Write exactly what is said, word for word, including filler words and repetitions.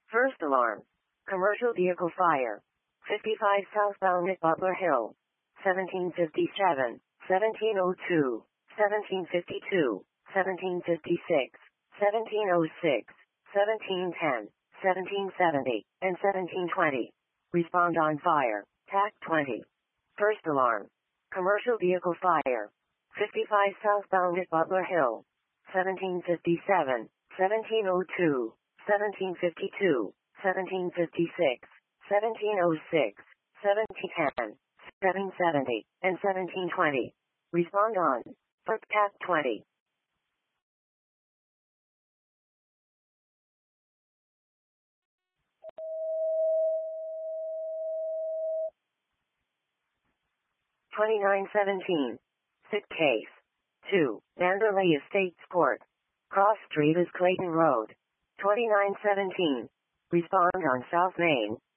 First alarm. Commercial vehicle fire. fifty-five southbound at Butler Hill. seventeen fifty-seven, seventeen oh two, seventeen fifty-two, seventeen fifty-six, seventeen oh six, seventeen ten, seventeen seventy, and seventeen twenty. Respond on fire. T A C twenty. First alarm. Commercial vehicle fire. fifty-five southbound at Butler Hill. seventeen fifty-seven, seventeen oh two, seventeen fifty-two, seventeen fifty-six, seventeen oh six, seventeen ten, seventeen seventy, and seventeen twenty. Respond on. For T A C twenty. twenty-nine seventeen. Sick case. two. Vanderlei Estates Court. Cross Street is Clayton Road. twenty-nine seventeen. Respond on South Main.